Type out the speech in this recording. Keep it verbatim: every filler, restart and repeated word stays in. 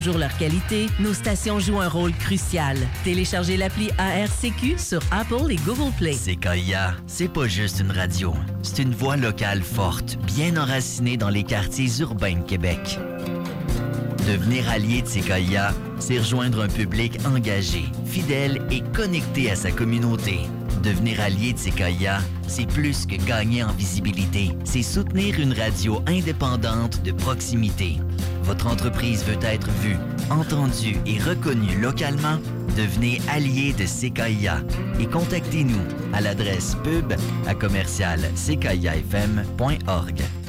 Pour leur qualité, nos stations jouent un rôle crucial. Téléchargez l'appli A R C Q sur Apple et Google Play. Séquoia, c'est pas juste une radio. C'est une voix locale forte, bien enracinée dans les quartiers urbains de Québec. Devenir allié de Séquoia, c'est rejoindre un public engagé, fidèle et connecté à sa communauté. Devenir allié de Séquoia, c'est plus que gagner en visibilité. C'est soutenir une radio indépendante de proximité. Votre entreprise veut être vue, entendue et reconnue localement? Devenez allié de Séquoia et contactez-nous à l'adresse pub à commercial séquoia f m point org.